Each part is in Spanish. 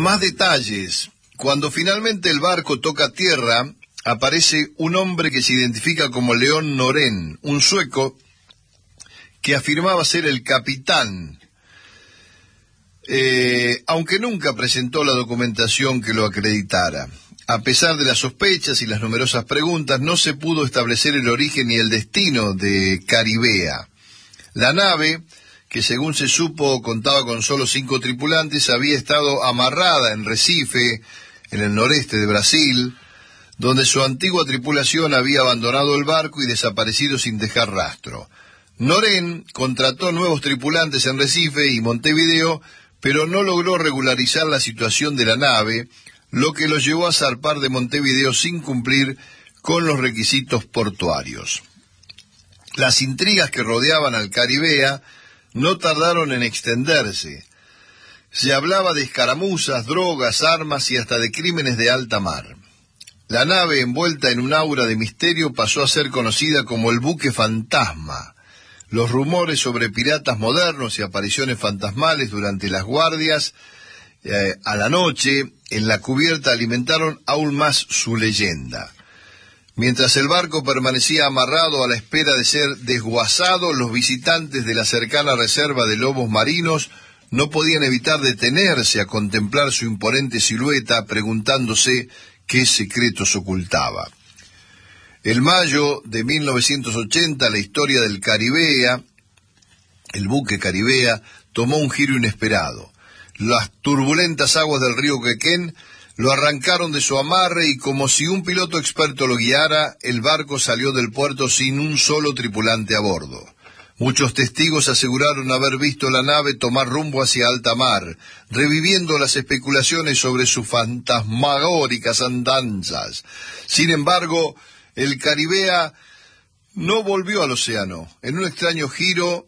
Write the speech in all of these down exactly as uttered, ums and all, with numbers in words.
Más detalles. Cuando finalmente el barco toca tierra, aparece un hombre que se identifica como León Norén, un sueco que afirmaba ser el capitán, eh, aunque nunca presentó la documentación que lo acreditara. A pesar de las sospechas y las numerosas preguntas, no se pudo establecer el origen ni el destino de Caribea. La nave, que según se supo contaba con solo cinco tripulantes, había estado amarrada en Recife, en el noreste de Brasil, donde su antigua tripulación había abandonado el barco y desaparecido sin dejar rastro. Norén contrató nuevos tripulantes en Recife y Montevideo, pero no logró regularizar la situación de la nave, lo que lo llevó a zarpar de Montevideo sin cumplir con los requisitos portuarios. Las intrigas que rodeaban al Caribea no tardaron en extenderse. Se hablaba de escaramuzas, drogas, armas y hasta de crímenes de alta mar. La nave, envuelta en un aura de misterio, pasó a ser conocida como el buque fantasma. Los rumores sobre piratas modernos y apariciones fantasmales durante las guardias eh, a la noche en la cubierta alimentaron aún más su leyenda. Mientras el barco permanecía amarrado a la espera de ser desguazado, los visitantes de la cercana reserva de lobos marinos no podían evitar detenerse a contemplar su imponente silueta, preguntándose qué secretos ocultaba. En mayo de mil novecientos ochenta, la historia del Caribea, el buque Caribea, tomó un giro inesperado. Las turbulentas aguas del río Quequén lo arrancaron de su amarre y, como si un piloto experto lo guiara, el barco salió del puerto sin un solo tripulante a bordo. Muchos testigos aseguraron haber visto la nave tomar rumbo hacia alta mar, reviviendo las especulaciones sobre sus fantasmagóricas andanzas. Sin embargo, el Caribea no volvió al océano. En un extraño giro,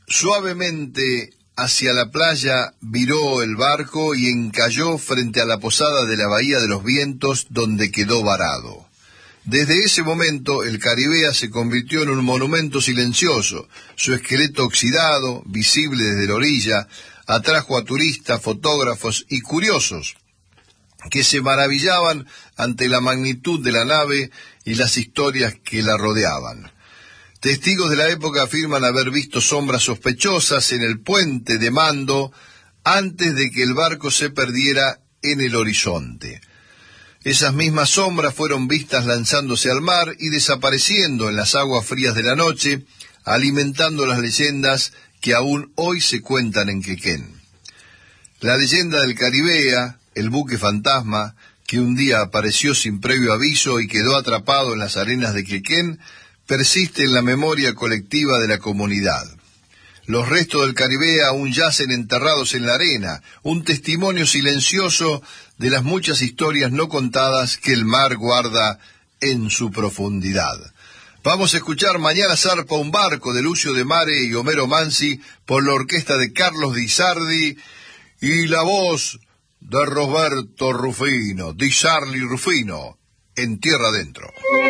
suavemente hacia la playa viró el barco y encalló frente a la posada de la Bahía de los Vientos, donde quedó varado. Desde ese momento, el Caribea se convirtió en un monumento silencioso. Su esqueleto oxidado, visible desde la orilla, atrajo a turistas, fotógrafos y curiosos que se maravillaban ante la magnitud de la nave y las historias que la rodeaban. Testigos de la época afirman haber visto sombras sospechosas en el puente de mando antes de que el barco se perdiera en el horizonte. Esas mismas sombras fueron vistas lanzándose al mar y desapareciendo en las aguas frías de la noche, alimentando las leyendas que aún hoy se cuentan en Quequén. La leyenda del Caribea, el buque fantasma, que un día apareció sin previo aviso y quedó atrapado en las arenas de Quequén, persiste en la memoria colectiva de la comunidad. Los restos del Caribea aún yacen enterrados en la arena, un testimonio silencioso de las muchas historias no contadas que el mar guarda en su profundidad. Vamos a escuchar Mañana zarpa un barco de Lucio de Mare y Homero Mansi por la orquesta de Carlos Di Sardi y la voz de Roberto Rufino, Di Sarli Rufino, en Tierra Adentro.